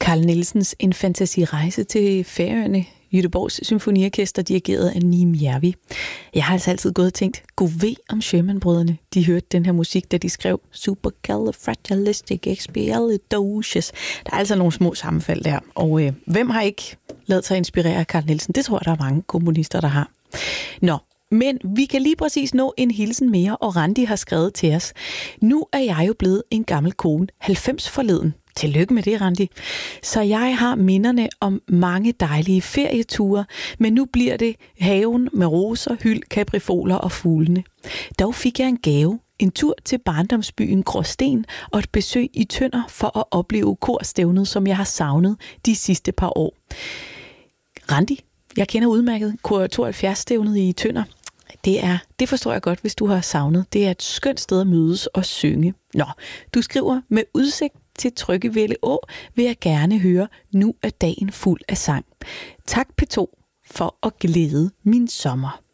Carl Nielsens En fantasirejse til Færøerne, Göteborgs Symfoniorkester, dirigeret af Neem Järvi. Jeg har altså altid gået og tænkt, god ved om Sherman-brødrene. De hørte den her musik, da de skrev Supercalifragilisticexpialidocious. Der er altså nogle små sammenfald der. Og hvem har ikke ladet sig inspirere af Carl Nielsen? Det tror jeg, der er mange komponister, der har. Nå, men vi kan lige præcis nå en hilsen mere, og Randi har skrevet til os. Nu er jeg jo blevet en gammel kone, 90 forleden. Tillykke med det, Randi. Så jeg har minderne om mange dejlige ferieture, men nu bliver det haven med roser, hyld, kaprifoler og fuglene. Dog fik jeg en gave, en tur til barndomsbyen Gråsten og et besøg i Tønder for at opleve korstævnet, som jeg har savnet de sidste par år. Randi, jeg kender udmærket Kor 72-stævnet i Tønder. Det forstår jeg godt, hvis du har savnet. Det er et skønt sted at mødes og synge. Nå, du skriver, med udsigt til Tryggevælde Å vil jeg gerne høre Nu er dagen fuld af sang. Tak P2 for at glæde min sommer.